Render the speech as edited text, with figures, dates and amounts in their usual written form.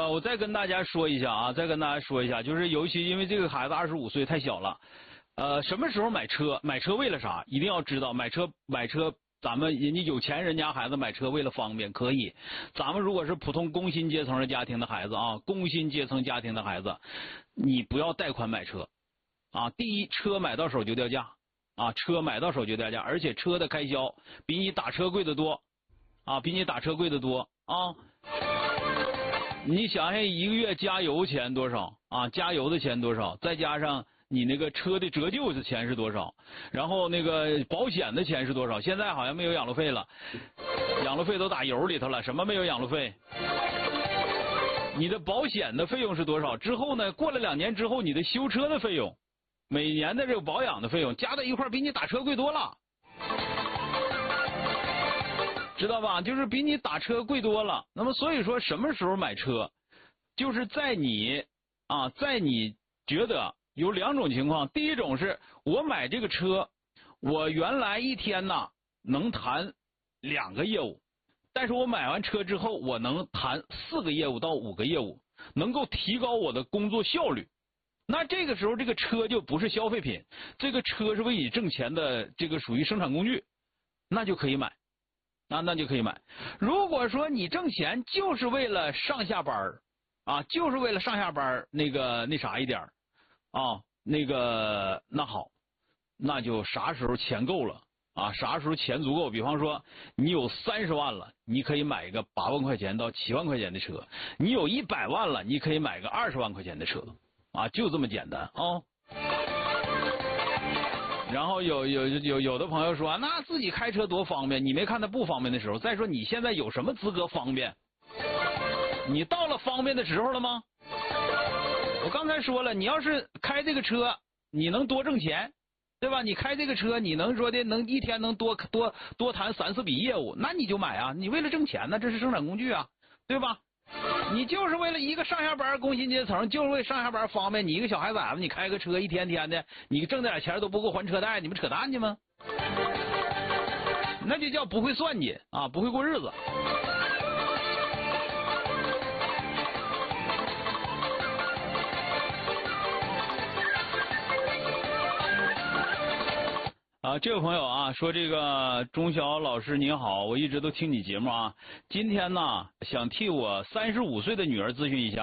我再跟大家说一下，就是尤其因为这个孩子25岁太小了，什么时候买车？买车为了啥？一定要知道，买车，咱们人家有钱人家孩子买车为了方便可以，咱们如果是普通工薪阶层的家庭的孩子啊，工薪阶层家庭的孩子，你不要贷款买车啊。第一，车买到手就掉价啊，而且车的开销比你打车贵得多啊，你想想一个月加油钱多少啊？加油的钱多少？再加上你那个车的折旧的钱是多少？然后那个保险的钱是多少？现在好像没有养路费了，养路费都打油里头了，什么没有养路费？你的保险的费用是多少？之后呢，过了2年之后，你的修车的费用，每年的这个保养的费用加在一块比你打车贵多了，知道吧？就是比你打车贵多了。那么所以说，什么时候买车，就是在你觉得有2种情况。第一种是我买这个车，我原来一天呢能谈2个业务，但是我买完车之后，我能谈4个业务到5个业务，能够提高我的工作效率。那这个时候，这个车就不是消费品，这个车是为你挣钱的，这个属于生产工具，那就可以买。那就可以买。如果说你挣钱就是为了上下班啊，就是为了上下班那啥一点啊，那好，那就啥时候钱够了啊，啥时候钱足够，比方说你有30万了，你可以买一个8万块钱到7万块钱的车，你有100万了，你可以买个20万块钱的车啊，就这么简单啊。然后有的朋友说，那自己开车多方便，你没看他不方便的时候。再说你现在有什么资格方便？你到了方便的时候了吗？我刚才说了，你要是开这个车，你能多挣钱，对吧？你开这个车，你能说的能一天能多谈3、4笔业务，那你就买啊！你为了挣钱呢，这是生产工具啊，对吧？你就是为了一个上下班工薪阶层，就是为上下班方便。你一个小孩崽子，你开个车一天天的，你挣点钱都不够还车贷，你们扯淡去吗？那就叫不会算计啊，不会过日子。这位朋友啊，说这个钟晓老师您好，我一直都听你节目啊，今天呢想替我35岁的女儿咨询一下。